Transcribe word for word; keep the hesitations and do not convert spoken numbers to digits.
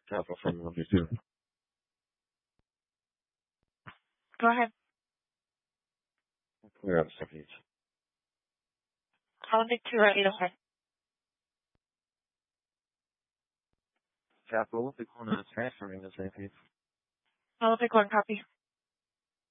Capital from number two. Go ahead. Clear up the page. I'll make two ready to start. Capital, we'll pick one of the transferring the same page. I'll pick one copy.